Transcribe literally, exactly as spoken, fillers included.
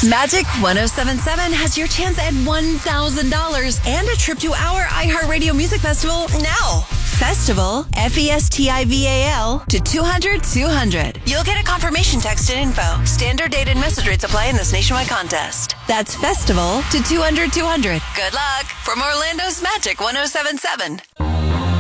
Magic one oh seven point seven has your chance at one thousand dollars and a trip to our iHeartRadio Music Festival now. Festival, F E S T I V A L, to two hundred two hundred. You'll get a confirmation text and info. Standard date and message rates apply in this nationwide contest. That's Festival to two hundred two hundred. Good luck from Orlando's Magic one oh seven point seven.